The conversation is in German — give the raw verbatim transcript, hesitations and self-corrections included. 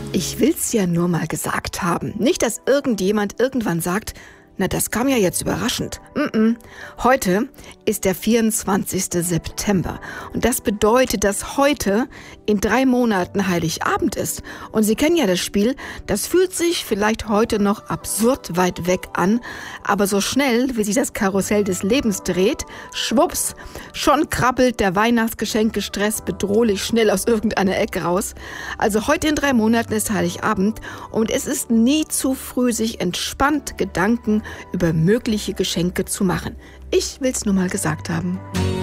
Ich will's ja nur mal gesagt haben. Nicht, dass irgendjemand irgendwann sagt, na, das kam ja jetzt überraschend. Mm-mm. Heute ist der vierundzwanzigste September. Und das bedeutet, dass heute in drei Monaten Heiligabend ist. Und Sie kennen ja das Spiel. Das fühlt sich vielleicht heute noch absurd weit weg an. Aber so schnell, wie sich das Karussell des Lebens dreht, schwupps, schon krabbelt der Weihnachtsgeschenkestress bedrohlich schnell aus irgendeiner Ecke raus. Also heute in drei Monaten ist Heiligabend. Und es ist nie zu früh, sich entspannt Gedanken über mögliche Geschenke zu machen. Ich will's nur mal gesagt haben.